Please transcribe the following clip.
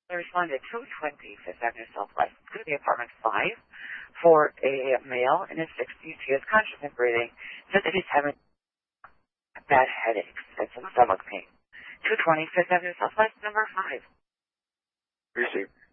I responded 220 Fifth Avenue Southwest to the apartment 5 for a male in his 60s. He has conscious and breathing. Said that he's having bad headaches and some stomach pain. 220 Fifth Avenue Southwest, number 5. Received.